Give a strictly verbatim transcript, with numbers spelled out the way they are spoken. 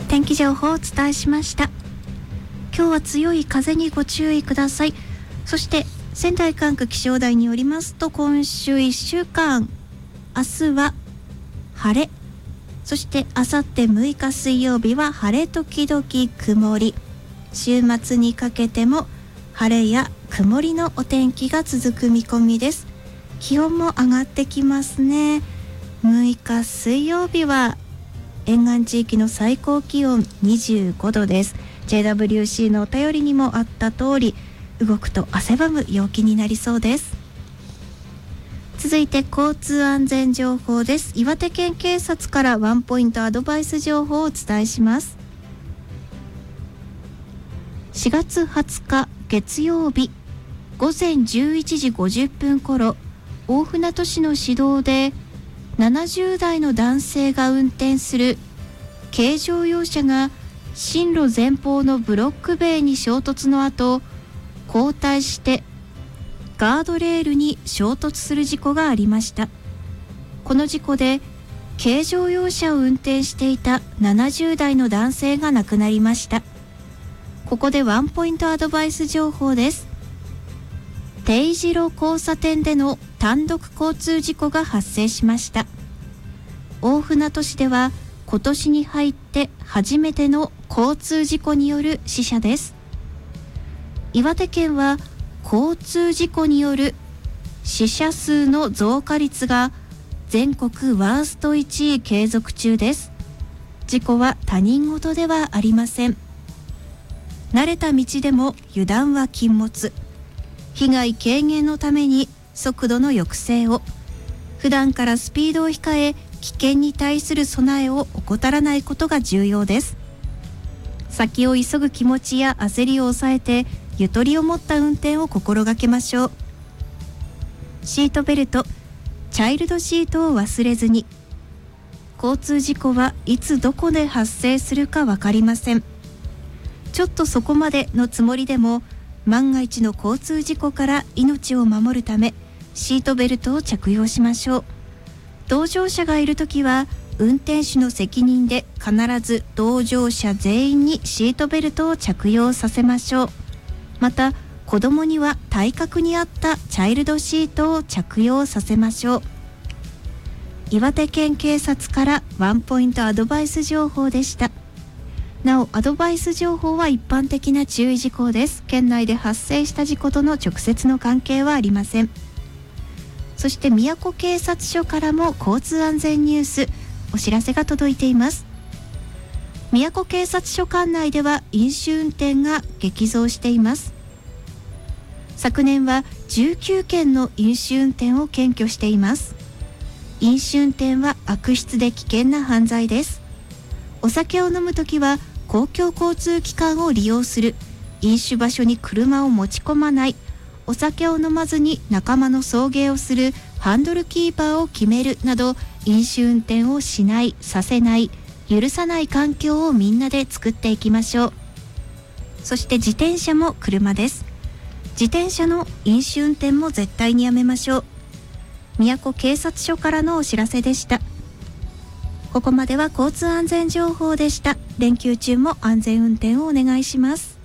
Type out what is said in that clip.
天気情報をお伝えしました。今日は強い風にご注意ください。そして仙台管区気象台によりますと、今週いっしゅうかん、明日は晴れ、そしてあさってむいか水曜日は晴れ時々曇り、週末にかけても晴れや曇りのお天気が続く見込みです。気温も上がってきますね。むいか水曜日は沿岸地域の最高気温にじゅうごどです。 ジェイダブリューシー のお便りにもあった通り、動くと汗ばむ陽気になりそうです。続いて交通安全情報です。岩手県警察からワンポイントアドバイス情報をお伝えします。しがつはつか月曜日ごぜんじゅういちじごじゅっぷん頃、大船渡市の市道でななじゅうだいの男性が運転する軽乗用車が進路前方のブロック塀に衝突の後、後退してガードレールに衝突する事故がありました。この事故で軽乗用車を運転していたななじゅうだいの男性が亡くなりました。ここでワンポイントアドバイス情報です。定時路交差点での単独交通事故が発生しました。大船渡市では今年に入って初めての交通事故による死者です。岩手県は交通事故による死者数の増加率が全国ワーストいちい継続中です。事故は他人事ではありません。慣れた道でも油断は禁物。被害軽減のために速度の抑制を、普段からスピードを控え、危険に対する備えを怠らないことが重要です。先を急ぐ気持ちや焦りを抑えて、ゆとりを持った運転を心がけましょう。シートベルト、チャイルドシートを忘れずに。交通事故はいつどこで発生するか分かりません。ちょっとそこまでのつもりでも、万が一の交通事故から命を守るため、シートベルトを着用しましょう。同乗者がいるときは運転手の責任で必ず同乗者全員にシートベルトを着用させましょう。また子供には体格に合ったチャイルドシートを着用させましょう。岩手県警察からワンポイントアドバイス情報でした。なおアドバイス情報は一般的な注意事項です。県内で発生した事故との直接の関係はありません。そして宮古警察署からも交通安全ニュースお知らせが届いています。宮古警察署管内では飲酒運転が激増しています。昨年はじゅうきゅうけんの飲酒運転を検挙しています。飲酒運転は悪質で危険な犯罪です。お酒を飲むときは公共交通機関を利用する、飲酒場所に車を持ち込まない、お酒を飲まずに仲間の送迎をする、ハンドルキーパーを決めるなど、飲酒運転をしない、させない、許さない環境をみんなで作っていきましょう。そして自転車も車です。自転車の飲酒運転も絶対にやめましょう。宮古警察署からのお知らせでした。ここまでは交通安全情報でした。連休中も安全運転をお願いします。